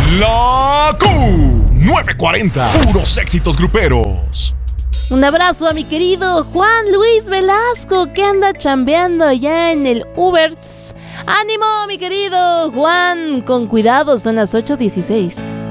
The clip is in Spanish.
La Q940, puros éxitos gruperos. Un abrazo a mi querido Juan Luis Velasco, que anda chambeando allá en el Uber's. ¡Ánimo, mi querido Juan! Con cuidado, son las 8:16.